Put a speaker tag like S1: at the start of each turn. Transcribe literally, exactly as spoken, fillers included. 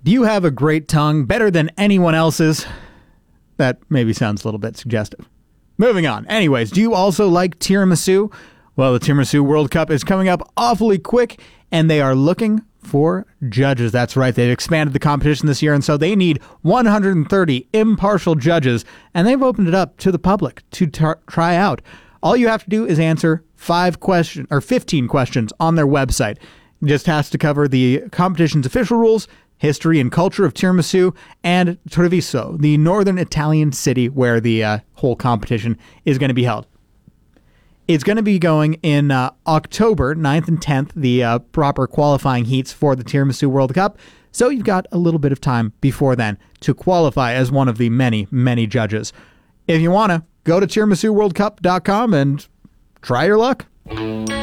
S1: Do you have a great tongue, better than anyone else's? That maybe sounds a little bit suggestive. Moving on. Anyways, do you also like tiramisu? Well, the Tiramisu World Cup is coming up awfully quick, and they are looking for judges. That's right. They've expanded the competition this year, and so they need one hundred thirty impartial judges, and they've opened it up to the public to tar- try out. All you have to do is answer five questions or fifteen questions on their website. It just has to cover the competition's official rules, history and culture of tiramisu, and Treviso, the northern Italian city where the uh, whole competition is going to be held. It's going to be going in uh, October ninth and tenth, the uh, proper qualifying heats for the Tiramisu World Cup. So you've got a little bit of time before then to qualify as one of the many, many judges. If you want to, go to tiramisu world cup dot com and try your luck.